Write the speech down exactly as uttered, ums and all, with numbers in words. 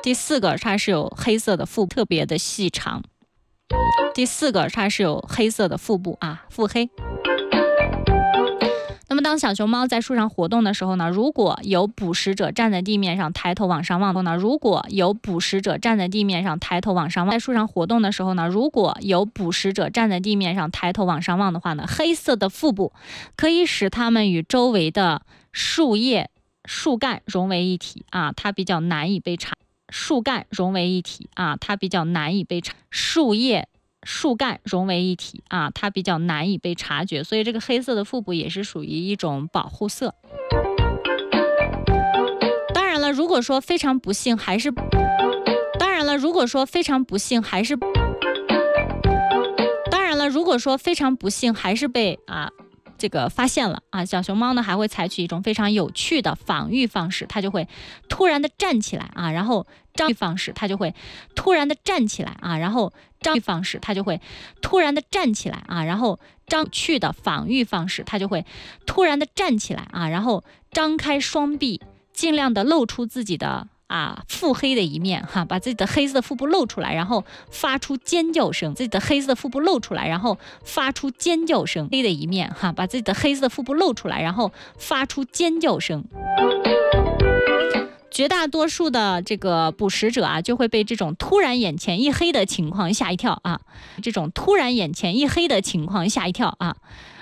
第四个，它是有黑色的腹部，特别的细长。第四个，它是有黑色的腹部啊，腹黑。那么当小熊猫在树上活动的时候呢，如果有捕食者站在地面上抬头往上望呢，如果有捕食者站在地面上抬头往上望，在树上活动的时候呢，如果有捕食者站在地面上抬头往上望的话呢，黑色的腹部可以使它们与周围的树叶、树干融为一体啊，它比较难以被察。树干融为一体啊，它比较难以被察。树叶。树干融为一体啊，它比较难以被察觉，所以这个黑色的腹部也是属于一种保护色。当然了，如果说非常不幸还是，当然了，如果说非常不幸还是，当然了，如果说非常不幸还是被啊。这个发现了啊，小熊猫呢还会采取一种非常有趣的防御方式，它就会突然的站起来啊，然后张方式，它就会突然的站起来啊，然后张方式，它就会突然的站起来啊，然后张去的防御方式，它就会突然的站起来啊，然后张开双臂，尽量的露出自己的。啊，腹黑的一面哈，把自己的黑色的腹部露出来，然后发出尖叫声。自己的黑色的腹部露出来，然后发出尖叫声。黑的一面哈，把自己的黑色的腹部露出来，然后发出尖叫声。绝大多数的这个捕食者啊，就会被这种突然眼前一黑的情况吓一跳啊，这种突然眼前一黑的情况吓一跳啊。